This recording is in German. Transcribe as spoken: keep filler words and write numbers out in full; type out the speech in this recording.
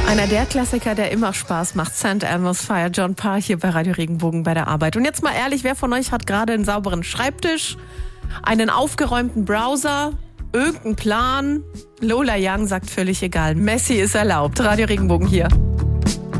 Einer der Klassiker, der immer Spaß macht. Saint Elmo's Fire, John Parr hier bei Radio Regenbogen bei der Arbeit. Und jetzt mal ehrlich, wer von euch hat gerade einen sauberen Schreibtisch, einen aufgeräumten Browser, irgendeinen Plan? Lola Young sagt völlig egal. Messi ist erlaubt. Radio Regenbogen hier.